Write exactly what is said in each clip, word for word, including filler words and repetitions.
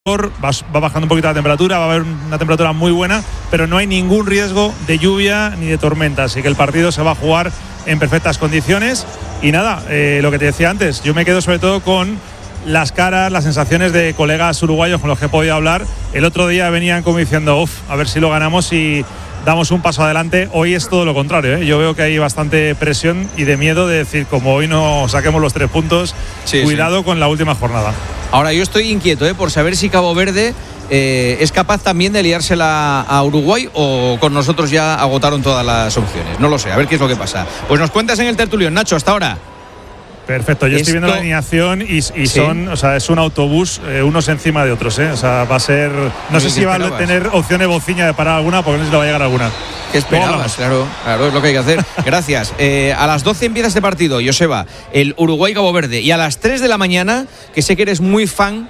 Va, va bajando un poquito la temperatura, va a haber una temperatura muy buena, pero no hay ningún riesgo de lluvia ni de tormenta, así que el partido se va a jugar en perfectas condiciones. Y nada, eh, lo que te decía antes, yo me quedo sobre todo con las caras, las sensaciones de colegas uruguayos con los que he podido hablar. El otro día venían como diciendo, uff, a ver si lo ganamos y damos un paso adelante. Hoy es todo lo contrario, ¿eh? Yo veo que hay bastante presión y de miedo de decir, como hoy no saquemos los tres puntos, sí, cuidado sí. con la última jornada. Ahora yo estoy inquieto ¿eh? por saber si Cabo Verde eh, es capaz también de liársela a Uruguay o con nosotros ya agotaron todas las opciones. No lo sé, a ver qué es lo que pasa. Pues nos cuentas en el tertulión, Nacho, hasta ahora. Perfecto, yo Esto, estoy viendo la alineación y, y ¿sí? son, o sea, es un autobús, eh, unos encima de otros, ¿eh? O sea, va a ser, no sé si va a tener opción de bociña de parar alguna, porque no sé si le va a llegar alguna. ¿Qué esperabas? Claro, claro, es lo que hay que hacer. Gracias. Eh, a las doce empieza este partido, Joseba, el Uruguay-Cabo Verde. Y a las tres de la mañana, que sé que eres muy fan,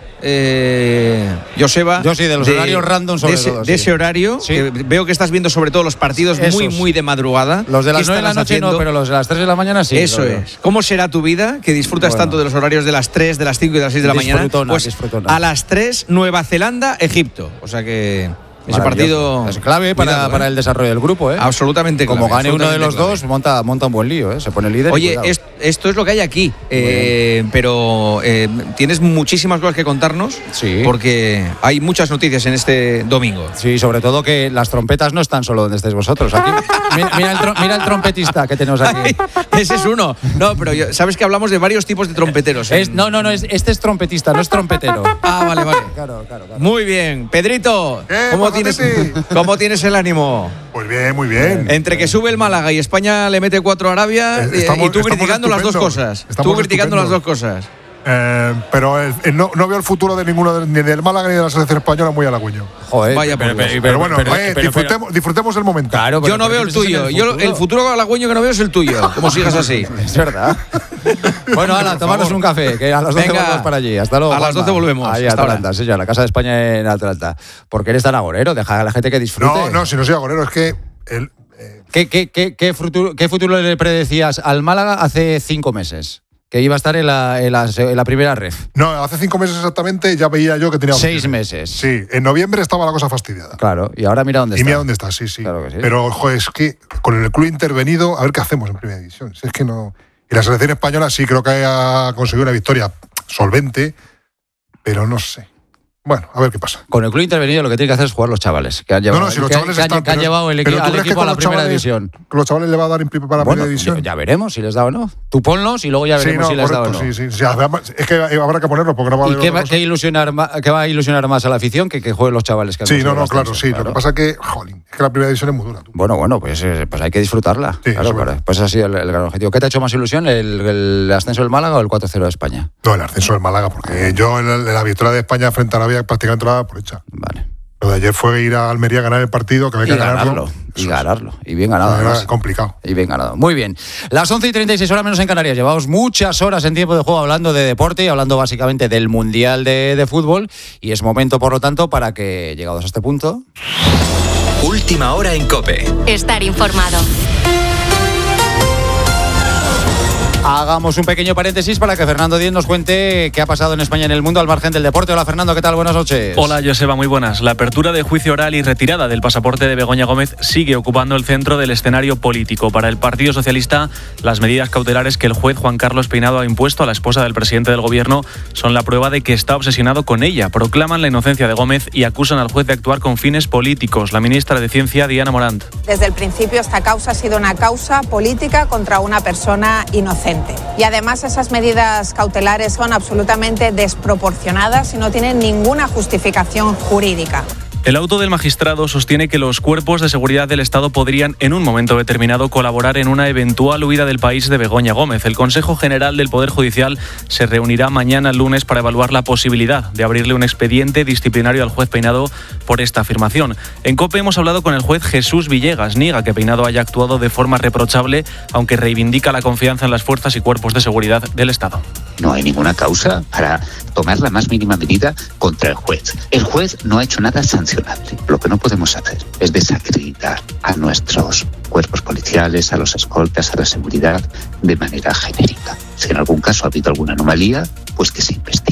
eh, Joseba. Yo sí, de los de, horarios random sobre de ese, todo. De sí. ese horario, sí. que veo que estás viendo sobre todo los partidos Esos. muy, muy de madrugada. Los de las nueve de la noche haciendo? no, pero los de las tres de la mañana sí. Eso es. ¿Cómo será tu vida? Que disfrutas bueno. tanto de los horarios de las tres, de las cinco y de las seis de la mañana. Pues disfrutona. A las tres, Nueva Zelanda, Egipto. O sea que ese partido es clave para, cuidado, para ¿eh? el desarrollo del grupo, ¿eh? Absolutamente clave. Como gane uno de los clave. dos, monta, monta un buen lío, ¿eh? Se pone líder. Oye, es, esto es lo que hay aquí, eh, pero eh, tienes muchísimas cosas que contarnos, sí. porque hay muchas noticias en este domingo. Sí, sobre todo que las trompetas no están solo donde estéis vosotros. Aquí, mira, mira, el tro, mira el trompetista que tenemos aquí. Ay, ese es uno. No, pero yo, sabes que hablamos de varios tipos de trompeteros. Es, no, no, no, es, este es trompetista, no es trompetero. Ah, vale, vale. Claro, claro, claro. Muy bien. Pedrito, ¿Qué? ¿cómo tienes, ¿cómo tienes el ánimo? Pues bien, muy bien. Entre que sube el Málaga y España le mete cuatro a Arabia, estamos, y tú criticando las dos cosas. Tú criticando las dos cosas. Eh, pero el, el, no, no veo el futuro de ninguno, de, ni del Málaga ni de la selección española muy halagüeño. Joder, vaya, pero, pero, pero, pero bueno, pero, oye, pero, disfrutemos, pero, disfrutemos el momento. Claro, yo no veo el tuyo. El yo el futuro halagüeño que no veo es el tuyo. Como sigas así. Es verdad. Bueno, Ala, tomarnos un café, que a las doce Venga, volvemos para allí. Hasta luego. A las doce volvemos. Ahí, hasta Atlanta, ahora. sí, ya, la Casa de España en Atlanta. ¿Por qué eres tan agorero? Deja a la gente que disfrute. No, no, si no soy agorero, es que el, eh, ¿Qué, qué, qué, qué, futuro, ¿Qué futuro le predecías al Málaga hace cinco meses? Que iba a estar en la, en la, en la primera ref. No, hace cinco meses exactamente ya veía yo que tenía Seis meses. Sí, en noviembre estaba la cosa fastidiada. Claro, y ahora mira dónde y está. Y mira dónde está, sí, sí. Claro que sí. Pero, joder, es que con el club intervenido, a ver qué hacemos en primera división. Si es que no. Y la selección española sí creo que ha conseguido una victoria solvente, pero no sé. Bueno, a ver qué pasa. Con el club intervenido lo que tiene que hacer es jugar los chavales. Que han llevado, no, no, si los que, chavales que, están, que han pero, llevado el equi- al equipo a la primera chavales, división. ¿Que los chavales le va a dar para la bueno, primera división? Ya veremos si les da o no. Tú ponlos y luego ya veremos sí, no, si les correcto, da o no. Sí, sí, sí. Es que habrá que ponerlo porque no va a ¿Y haber qué va, qué ilusionar más, qué va a ilusionar más a la afición que que jueguen los chavales que han Sí, no, no, claro, ascenso, sí. claro. Lo que pasa es que, jolín, es que la primera división es muy dura. Tú. Bueno, bueno, pues, pues hay que disfrutarla. Sí, claro, claro. Pues así el, el gran objetivo. ¿Qué te ha hecho más ilusión, el, el ascenso del Málaga o el cuatro cero de España? No, el ascenso del Málaga, porque yo en la, la victoria de España frente a Arabia prácticamente la daba por hecha. Vale. Lo de ayer fue ir a Almería a ganar el partido, que había que y ganarlo. ganarlo. Y ganarlo. Y bien ganado. Era además. complicado. Y bien ganado. Muy bien. Las once y treinta y seis horas menos en Canarias. Llevamos muchas horas en tiempo de juego hablando de deporte y hablando básicamente del Mundial de, de Fútbol. Y es momento, por lo tanto, para que, llegados a este punto... Última hora en COPE. Estar informado. Hagamos un pequeño paréntesis para que Fernando Díez nos cuente qué ha pasado en España y en el mundo al margen del deporte. Hola Fernando, ¿qué tal? Buenas noches. Hola Joseba, muy buenas. La apertura de juicio oral y retirada del pasaporte de Begoña Gómez sigue ocupando el centro del escenario político. Para el Partido Socialista, las medidas cautelares que el juez Juan Carlos Peinado ha impuesto a la esposa del presidente del gobierno son la prueba de que está obsesionado con ella. Proclaman la inocencia de Gómez y acusan al juez de actuar con fines políticos. La ministra de Ciencia, Diana Morant. Desde el principio esta causa ha sido una causa política contra una persona inocente. Y además esas medidas cautelares son absolutamente desproporcionadas y no tienen ninguna justificación jurídica. El auto del magistrado sostiene que los cuerpos de seguridad del Estado podrían, en un momento determinado, colaborar en una eventual huida del país de Begoña Gómez. El Consejo General del Poder Judicial se reunirá mañana lunes para evaluar la posibilidad de abrirle un expediente disciplinario al juez Peinado por esta afirmación. En COPE hemos hablado con el juez Jesús Villegas. Niega que Peinado haya actuado de forma reprochable, aunque reivindica la confianza en las fuerzas y cuerpos de seguridad del Estado. No hay ninguna causa para tomar la más mínima medida contra el juez. El juez no ha hecho nada sancionable. Lo que no podemos hacer es desacreditar a nuestros cuerpos policiales, a los escoltas, a la seguridad de manera genérica. Si en algún caso ha habido alguna anomalía, pues que se investigue.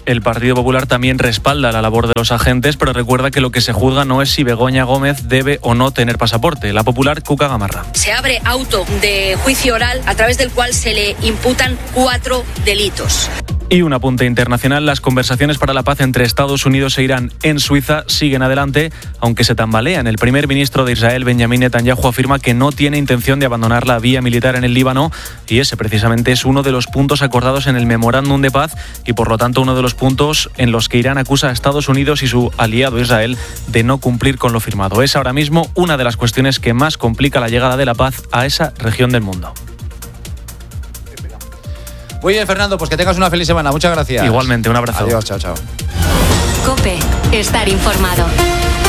El Partido Popular también respalda la labor de los agentes, pero recuerda que lo que se juzga no es si Begoña Gómez debe o no tener pasaporte. La Popular, Cuca Gamarra. Se abre auto de juicio oral a través del cual se le imputan cuatro delitos. Y un apunte internacional, las conversaciones para la paz entre Estados Unidos e Irán en Suiza siguen adelante, aunque se tambalean. El primer ministro de Israel, Benjamín Netanyahu, afirma que no tiene intención de abandonar la vía militar en el Líbano, y ese precisamente es uno de los puntos acordados en el memorándum de paz y por lo tanto uno de los puntos en los que Irán acusa a Estados Unidos y su aliado Israel de no cumplir con lo firmado. Es ahora mismo una de las cuestiones que más complica la llegada de la paz a esa región del mundo. Muy bien, Fernando, pues que tengas una feliz semana. Muchas gracias. Igualmente, un abrazo. Adiós, chao, chao. COPE, estar informado.